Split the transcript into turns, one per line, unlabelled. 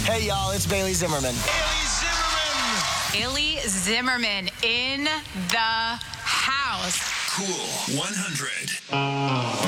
Hey, y'all, it's Bailey Zimmerman.
Bailey Zimmerman in the house.
Cool 100.